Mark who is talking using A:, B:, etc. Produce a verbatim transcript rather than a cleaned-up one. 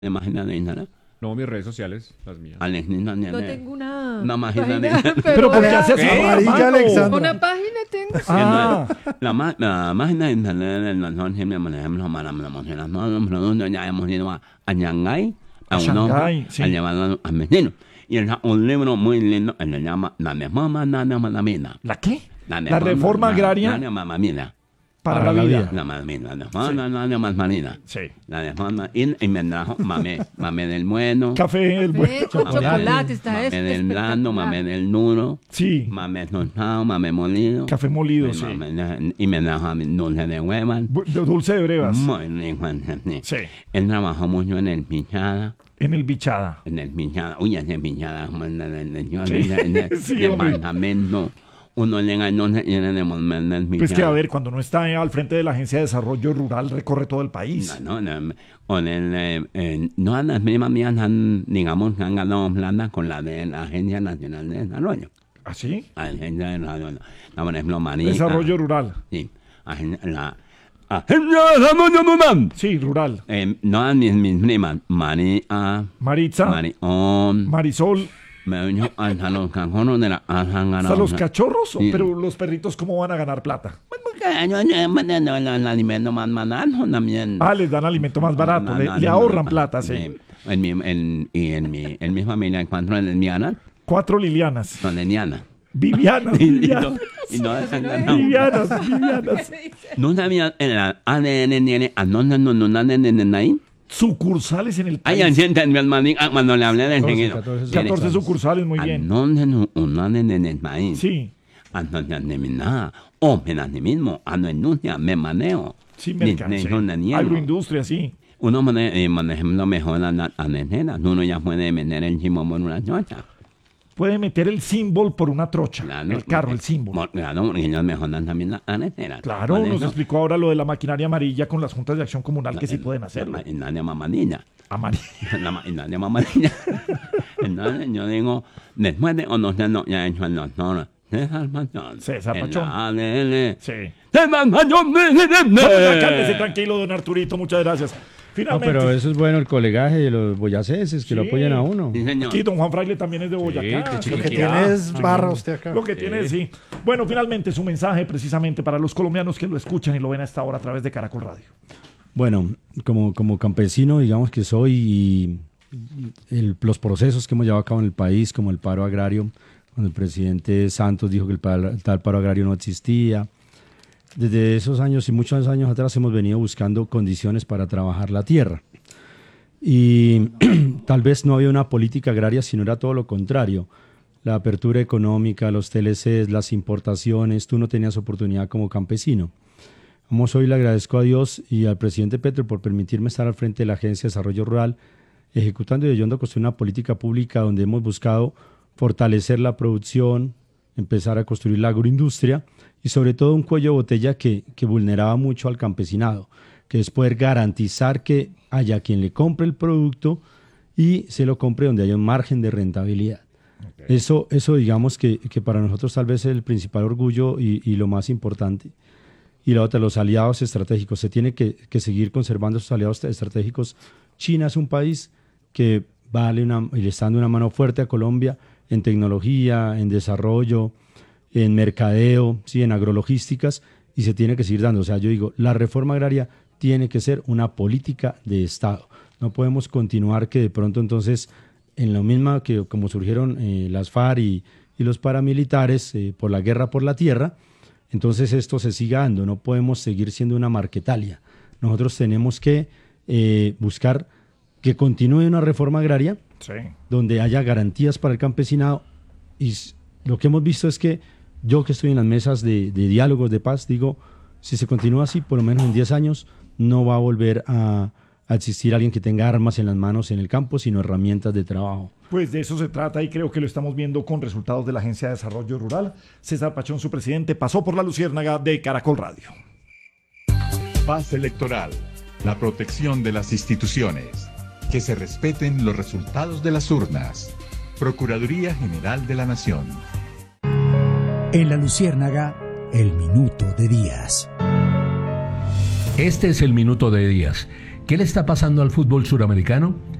A: Imagínate.
B: No, mis redes sociales, las mías.
A: Alex, no,
C: no tengo una
A: no,
C: página,
A: pero,
D: pero ¿por qué hace así, amarilla, Alexandra?
C: Una página tengo.
D: Ah.
A: La página de internet nosotros siempre manejamos para promocionar los productos. Ya hemos ido a Shanghái, a Europa, a llevarlo a vecinos. Y es un libro muy lindo, se llama La Reforma Agraria.
D: ¿La qué? La, la Reforma Agraria para, para la vida.
A: La mamina, la reforma agraria más marina.
D: Sí.
A: La reforma, y, y me trajo mamé, mamé del bueno.
D: Café del bueno.
C: Con chocolate, está
A: mamé
C: este
A: del blando, mamé del duro.
D: Sí.
A: Mamé tostado, mamé molido.
D: Café molido,
A: y
D: sí.
A: Mamé, y me trajo dulce de huevas.
D: Dulce de brevas.
A: Muy rico, sí.
D: Sí.
A: Él trabajó mucho en el Pichada.
D: En el Bichada.
A: En el Pichada. Uy, ese Pichada, como en el
D: sí,
A: departamento. Uno llega y no se tiene de volver del Pichada.
D: Pues que, a ver, cuando no está al frente de la Agencia de Desarrollo Rural, recorre todo el país.
A: No, no, no. O en el, eh, eh, no las mismas mías han, digamos, han ganado plata con la de la Agencia Nacional de Desarrollo.
D: ¿Ah, sí?
A: La Agencia de Desarrollo. La, por ejemplo, María.
D: Desarrollo Rural.
A: Sí. La Agencia de Desarrollo Rural.
D: Sí, rural.
A: Eh, no, mis, mis primas. María.
D: Maritza.
A: Marión.
D: Marisol.
A: Me dijo, hasta los cachorros de la han ganado.
D: ¿Hasta los cachorros?
A: Sí.
D: Pero los perritos, ¿cómo van a ganar plata?
A: El alimento más barato también.
D: Ah, les dan alimento más barato, le, le ahorran plata, sí.
A: En mi, en, y en mi, en mi familia, ¿cuántas lesbianas?
D: Cuatro Lilianas.
A: Son lesbianas.
D: Vivianas, Vivianas.
A: Y no, y no,
D: Vivianas, Vivianas.
A: ¿No sabía el A D N tiene a dónde no no no ahí?
D: Sucursales en el país.
A: Ay, siente mi hermano cuando le hablé del ingeniero.
D: catorce sucursales, muy bien.
A: ¿A dónde no no en el país?
D: Sí.
A: A dónde de mi nada. O me das de mismo. A no industria me manejo.
D: Sí, mercado. Agroindustria, sí.
A: Uno maneja, manejando mejor la anejera. Uno ya puede vender el símbolo por una chocha.
D: Puede meter el símbolo por una trocha.
A: Claro,
D: el carro, el símbolo.
A: Claro, porque ellos mejoran también la anejera.
D: Claro, nos eso? explicó ahora lo de la maquinaria amarilla con las juntas de acción comunal la, que sí el, pueden hacerlo.
A: La maquinaria mamadilla.
D: Amarilla.
A: La maquinaria mamadilla. Entonces yo digo, después de conocer lo que ha hecho el doctor César Pachón.
D: César Pachón.
A: A D L.
D: Sí.
A: César Pachón.
D: Cálmese tranquilo, don Arturito, muchas gracias. Finalmente.
B: No, pero eso es bueno, el colegaje de los boyacenses, que sí. lo apoyan a uno.
A: Sí, señor.
D: Aquí don Juan Fraile también es de Boyacá.
E: Sí, lo que tiene es barra usted acá.
D: Lo que sí. tiene, sí. Bueno, finalmente su mensaje precisamente para los colombianos que lo escuchan y lo ven a esta hora a través de Caracol Radio.
B: Bueno, como, como campesino, digamos que soy, y el, los procesos que hemos llevado a cabo en el país, como el paro agrario, cuando el presidente Santos dijo que el, paro, el tal paro agrario no existía. Desde esos años y muchos años atrás hemos venido buscando condiciones para trabajar la tierra. Y tal vez no había una política agraria, sino era todo lo contrario. La apertura económica, los T L Cs, las importaciones, tú no tenías oportunidad como campesino. Vamos, hoy le agradezco a Dios y al presidente Petro por permitirme estar al frente de la Agencia de Desarrollo Rural, ejecutando y ayudando a construir una política pública donde hemos buscado fortalecer la producción, empezar a construir la agroindustria y sobre todo un cuello de botella que, que vulneraba mucho al campesinado, que es poder garantizar que haya quien le compre el producto y se lo compre donde haya un margen de rentabilidad. Okay. Eso, eso digamos que, que para nosotros tal vez es el principal orgullo y, y lo más importante. Y la otra, los aliados estratégicos. Se tiene que, que seguir conservando esos aliados estratégicos. China es un país que vale una, y le está dando una mano fuerte a Colombia en tecnología, en desarrollo, en mercadeo, sí, en agrologísticas, y se tiene que seguir dando. O sea, yo digo, la reforma agraria tiene que ser una política de Estado. No podemos continuar que de pronto entonces, en lo mismo que como surgieron eh, las FARC y, y los paramilitares eh, por la guerra por la tierra, entonces esto se siga dando. No podemos seguir siendo una marquetalia. Nosotros tenemos que eh, buscar que continúe una reforma agraria, sí, donde haya garantías para el campesinado, y lo que hemos visto es que yo que estoy en las mesas de, de diálogos de paz, digo, si se continúa así, por lo menos en diez años, no va a volver a, a existir alguien que tenga armas en las manos en el campo, sino herramientas de trabajo.
D: Pues de eso se trata y creo que lo estamos viendo con resultados de la Agencia de Desarrollo Rural. César Pachón, su presidente, pasó por la luciérnaga de Caracol Radio.
F: Paz electoral, la protección de las instituciones, que se respeten los resultados de las urnas. Procuraduría General de la Nación.
G: En la luciérnaga, el minuto de Díaz.
H: Este es el minuto de Díaz, ¿Qué le está pasando al fútbol suramericano?